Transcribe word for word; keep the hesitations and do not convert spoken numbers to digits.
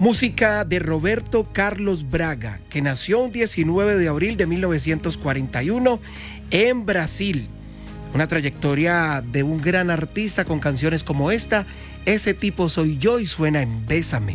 Música de Roberto Carlos Braga, que nació un diecinueve de abril de mil novecientos cuarenta y uno en Brasil. Una trayectoria de un gran artista con canciones como esta, Ese tipo soy yo, y suena en Bésame.